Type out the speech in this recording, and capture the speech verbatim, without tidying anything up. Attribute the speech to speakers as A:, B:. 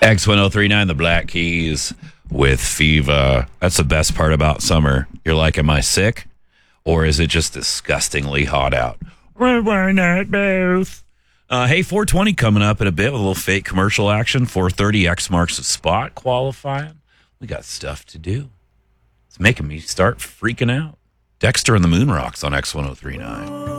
A: X ten thirty-nine, the Black Keys with Fever. That's the best part about summer. You're like, am I sick? Or is it just disgustingly hot out? Well, why not both? Uh, hey, four twenty coming up in a bit with a little fake commercial action. four thirty, X marks the spot qualifying. We got stuff to do. It's making me start freaking out. Dexter and the Moon Rocks on X ten thirty-nine.